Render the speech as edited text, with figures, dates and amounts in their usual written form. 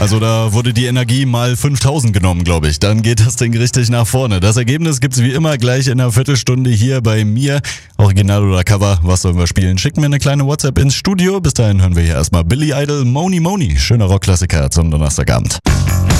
Also da wurde die Energie mal 5000 genommen, glaube ich. Dann geht das Ding richtig nach vorne. Das Ergebnis gibt's wie immer gleich in einer Viertelstunde hier bei mir. Original oder Cover, was sollen wir spielen? Schick mir eine kleine WhatsApp ins Studio. Bis dahin hören wir hier erstmal Billy Idol, Moni Moni. Schöner Rockklassiker zum Donnerstagabend.